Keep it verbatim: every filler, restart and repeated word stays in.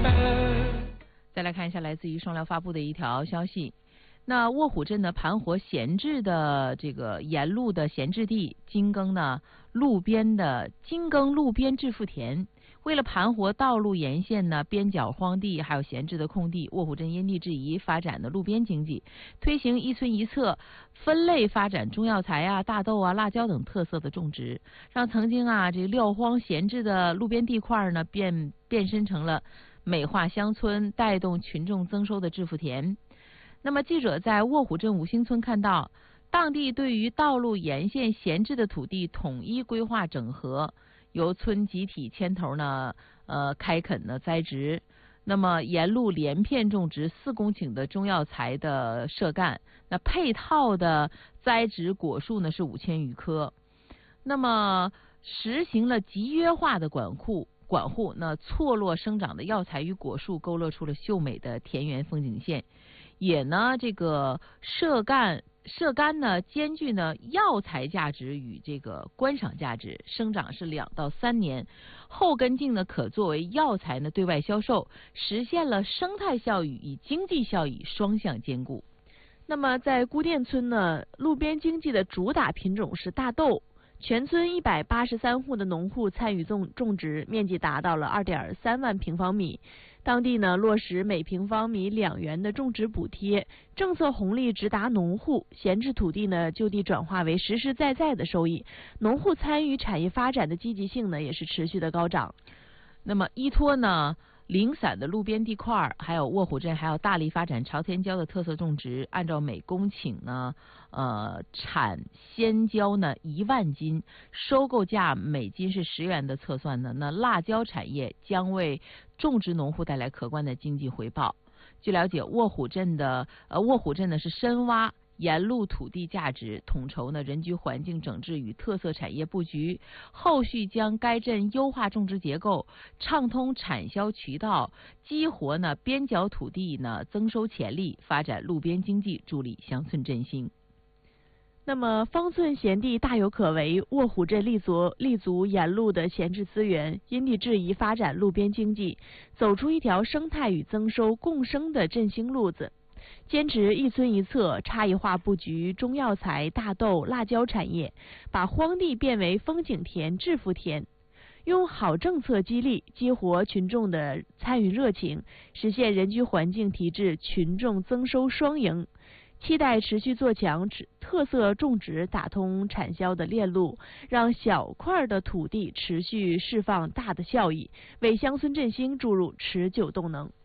再来看一下来自于双疗发布的一条消息。那卧虎镇呢，盘活闲置的这个沿路的闲置地，精耕呢路边的精耕路边致富田。为了盘活道路沿线呢边角荒地还有闲置的空地，卧虎镇因地制宜发展的路边经济，推行一村一策，分类发展中药材啊、大豆啊、辣椒等特色的种植，让曾经啊这个撂荒闲置的路边地块呢变变身成了美化乡村、带动群众增收的致富田。那么记者在卧虎镇五星村看到，当地对于道路沿线闲置的土地统一规划整合，由村集体牵头呢，呃，开垦呢栽植。那么沿路连片种植四公顷的中药材的设干，那配套的栽植果树呢是五千余棵。那么实行了集约化的管护。管护那错落生长的药材与果树，勾勒出了秀美的田园风景线。也呢，这个设干设干呢，兼具呢药材价值与这个观赏价值，生长是两到三年，后根茎呢可作为药材呢对外销售，实现了生态效益与经济效益双向兼顾。 那么在孤店村呢，路边经济的主打品种是大豆。全村一百八十三户的农户参与种种植，面积达到了二点三万平方米。当地呢落实每平方米两元的种植补贴，政策红利直达农户，闲置土地呢就地转化为实实在在的收益。农户参与产业发展的积极性呢也是持续的高涨。 那么依托呢零散的路边地块，还有卧虎镇还要大力发展朝天椒的特色种植，按照每公顷呢，呃，产鲜椒呢一万斤，收购价每斤是十元的测算呢，那辣椒产业将为种植农户带来可观的经济回报。据了解，卧虎镇的呃卧虎镇呢是深挖沿路土地价值，统筹呢人居环境整治与特色产业布局，后续将该镇优化种植结构，畅通产销渠道，激活呢边角土地呢增收潜力，发展路边经济，助力乡村振兴。 那么方寸闲地大有可为，卧虎镇立足立足沿路的闲置资源，因地制宜发展路边经济，走出一条生态与增收共生的振兴路子。坚持一村一策，差异化布局中药材、大豆、辣椒产业，把荒地变为风景田、致富田，用好政策激励，激活群众的参与热情，实现人居环境提质、群众增收双赢。期待持续做强特色种植，打通产销的链路，让小块的土地持续释放大的效益，为乡村振兴注入持久动能。